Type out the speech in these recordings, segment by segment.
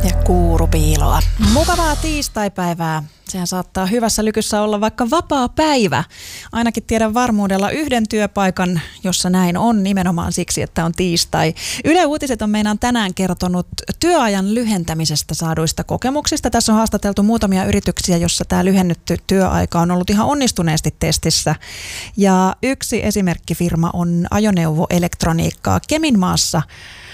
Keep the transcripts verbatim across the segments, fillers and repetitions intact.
Ja kuurupiiloa. Mukavaa tiistaipäivää. Sehän saattaa hyvässä lykyssä olla vaikka vapaa päivä. Ainakin tiedän varmuudella yhden työpaikan, jossa näin on nimenomaan siksi, että on tiistai. Yle Uutiset on meinaan tänään kertonut työajan lyhentämisestä saaduista kokemuksista. Tässä on haastateltu muutamia yrityksiä, jossa tämä lyhennetty työaika on ollut ihan onnistuneesti testissä. Ja yksi esimerkkifirma on ajoneuvoelektroniikkaa Keminmaassa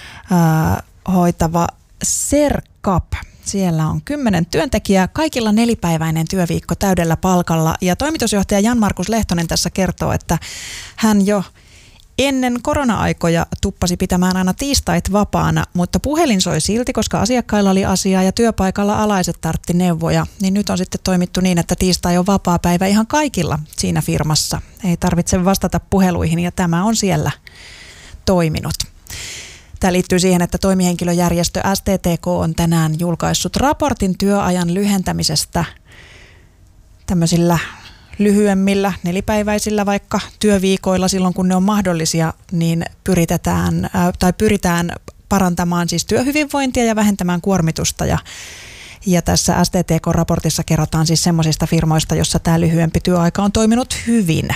ää, hoitava Sercap. Siellä on kymmenen työntekijää, kaikilla nelipäiväinen työviikko täydellä palkalla. Ja toimitusjohtaja Jan-Markus Lehtonen tässä kertoo, että hän jo ennen korona-aikoja tuppasi pitämään aina tiistait vapaana, mutta puhelin soi silti, koska asiakkailla oli asiaa ja työpaikalla alaiset tartti neuvoja. Niin nyt on sitten toimittu niin, että tiistai on vapaa päivä ihan kaikilla siinä firmassa. Ei tarvitse vastata puheluihin ja tämä on siellä toiminut. Tämä liittyy siihen, että toimihenkilöjärjestö S T T K on tänään julkaissut raportin työajan lyhentämisestä tämmöisillä lyhyemmillä, nelipäiväisillä vaikka työviikoilla silloin, kun ne on mahdollisia, niin pyritetään, äh, tai pyritään parantamaan siis työhyvinvointia ja vähentämään kuormitusta. Ja, ja tässä S T T K-raportissa kerrotaan siis semmoisista firmoista, jossa tämä lyhyempi työaika on toiminut hyvin.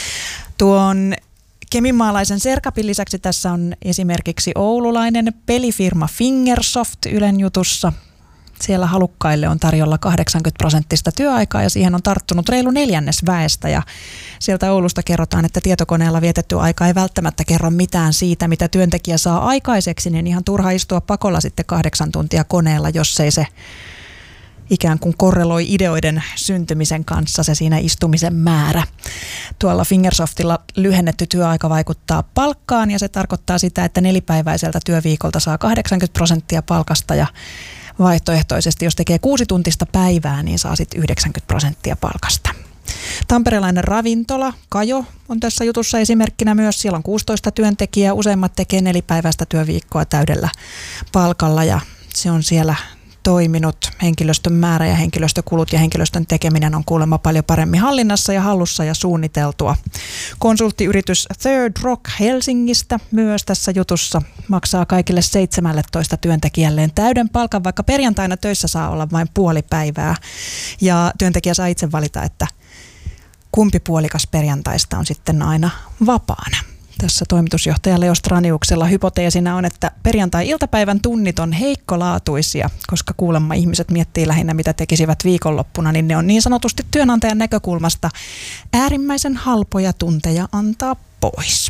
Tuon Keminmaalaisen Sercapin lisäksi tässä on esimerkiksi oululainen pelifirma Fingersoft Ylen jutussa. Siellä halukkaille on tarjolla kahdeksankymmentä prosenttista työaikaa ja siihen on tarttunut reilu neljännes väestä. Ja sieltä Oulusta kerrotaan, että tietokoneella vietetty aika ei välttämättä kerro mitään siitä, mitä työntekijä saa aikaiseksi, niin ihan turha istua pakolla sitten kahdeksan tuntia koneella, jos ei se ikään kuin korreloi ideoiden syntymisen kanssa se siinä istumisen määrä. Tuolla Fingersoftilla lyhennetty työaika vaikuttaa palkkaan ja se tarkoittaa sitä, että nelipäiväiseltä työviikolta saa kahdeksankymmentä prosenttia palkasta ja vaihtoehtoisesti, jos tekee kuusi tuntista päivää, niin saa sitten yhdeksänkymmentä prosenttia palkasta. Tamperelainen ravintola Kajo on tässä jutussa esimerkkinä myös. Siellä on kuusitoista työntekijää, useimmat tekee nelipäiväistä työviikkoa täydellä palkalla ja se on siellä toiminut. Henkilöstön määrä ja henkilöstökulut ja henkilöstön tekeminen on kuulemma paljon paremmin hallinnassa ja hallussa ja suunniteltua. Konsulttiyritys Third Rock Helsingistä myös tässä jutussa maksaa kaikille seitsemäntoista työntekijälleen täyden palkan, vaikka perjantaina töissä saa olla vain puoli päivää. Ja työntekijä saa itse valita, että kumpi puolikas perjantaista on sitten aina vapaana. Tässä toimitusjohtaja Leo Straniuksella hypoteesina on, että perjantai-iltapäivän tunnit on heikkolaatuisia, koska kuulemma ihmiset miettii lähinnä, mitä tekisivät viikonloppuna, niin ne on niin sanotusti työnantajan näkökulmasta äärimmäisen halpoja tunteja antaa pois.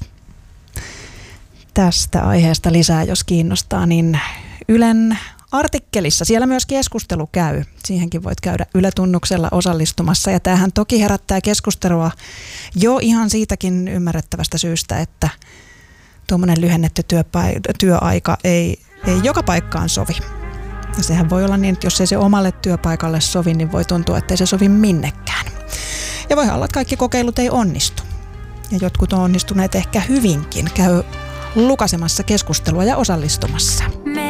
Tästä aiheesta lisää, jos kiinnostaa, niin Ylen artikkelissa. Siellä myös keskustelu käy. Siihenkin voit käydä Yle Tunnuksella osallistumassa. Ja tämähän toki herättää keskustelua jo ihan siitäkin ymmärrettävästä syystä, että tuommoinen lyhennetty työpa- työaika ei, ei joka paikkaan sovi. Ja sehän voi olla niin, että jos ei se omalle työpaikalle sovi, niin voi tuntua, että ei se sovi minnekään. Ja voi olla, että kaikki kokeilut ei onnistu. Ja jotkut on onnistuneet ehkä hyvinkin. Käy lukasemassa keskustelua ja osallistumassa.